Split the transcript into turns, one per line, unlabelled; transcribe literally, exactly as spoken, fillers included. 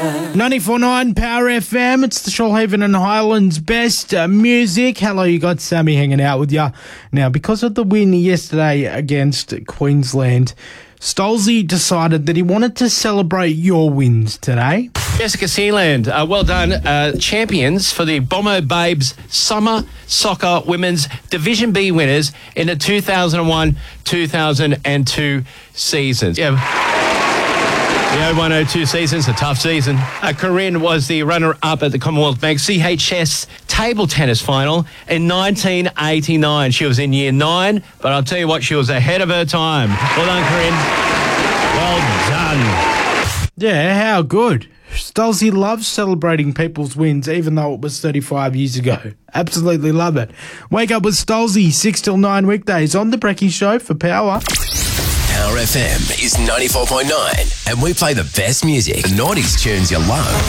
ninety-four point nine Power F M. It's the Shoalhaven and Highlands best uh, music. Hello, you got Sammy hanging out with you. Now, because of the win yesterday against Queensland, Stolzy decided that he wanted to celebrate your wins today.
Jessica Sealand, uh, well done. Uh, champions for the Bomber Babes Summer Soccer Women's Division B winners in the two thousand one two thousand two seasons. Yeah. The oh one oh two season's a tough season. Uh, Corinne was the runner-up at the Commonwealth Bank C H S table tennis final in nineteen eighty-nine. She was in year nine, but I'll tell you what, she was ahead of her time. Well done, Corinne. Well done.
Yeah, how good. Stolzy loves celebrating people's wins, even though it was thirty-five years ago. Absolutely love it. Wake up with Stolzy, six till nine weekdays on The Brekkie Show for Power.
Power F M is ninety-four point nine, and we play the best music. The noughties tunes you love.